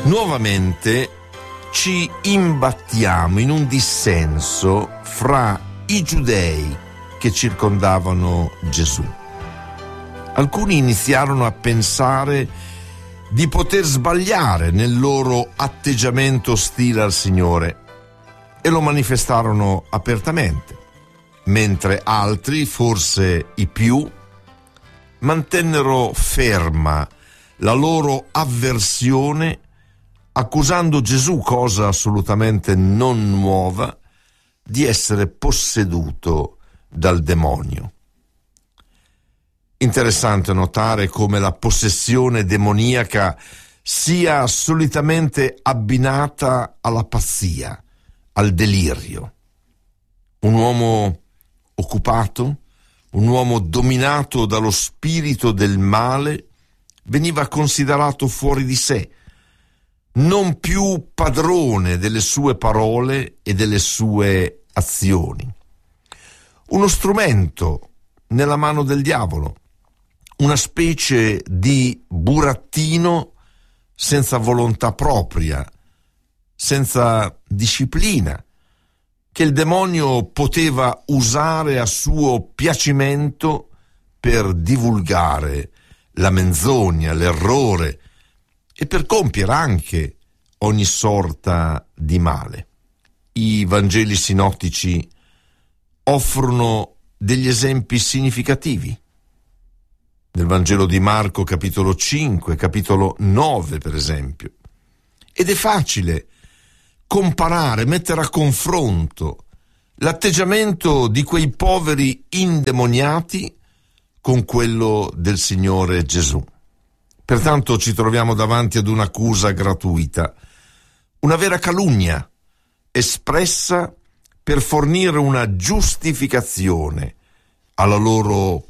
nuovamente ci imbattiamo in un dissenso fra i giudei che circondavano Gesù. Alcuni iniziarono a pensare di poter sbagliare nel loro atteggiamento ostile al Signore e lo manifestarono apertamente, mentre altri, forse i più, mantennero ferma la loro avversione, accusando Gesù, cosa assolutamente non nuova, di essere posseduto dal demonio. Interessante notare come la possessione demoniaca sia solitamente abbinata alla pazzia, al delirio. Un uomo occupato, un uomo dominato dallo spirito del male, veniva considerato fuori di sé, non più padrone delle sue parole e delle sue azioni. Uno strumento nella mano del diavolo, una specie di burattino senza volontà propria, senza disciplina, che il demonio poteva usare a suo piacimento per divulgare la menzogna, l'errore e per compiere anche ogni sorta di male. I Vangeli sinottici offrono degli esempi significativi. Nel Vangelo di Marco, capitolo 5, capitolo 9, per esempio. Ed è facile comparare, mettere a confronto l'atteggiamento di quei poveri indemoniati con quello del Signore Gesù. Pertanto ci troviamo davanti ad un'accusa gratuita, una vera calunnia espressa per fornire una giustificazione alla loro